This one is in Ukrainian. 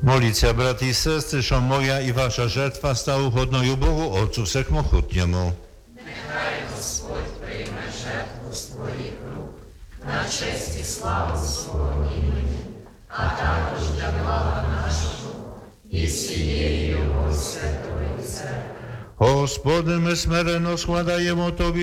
Моліться, брати і сестри, що моя і ваша жертва стала угодною Богу, Отцу Всемогутньому. Нехай Господь прийме жертву з твоїх рук на честь і славу свого імені, а також для блага нашого і всієї Його святої церкви. Господи, ми смиренно складаємо Тобі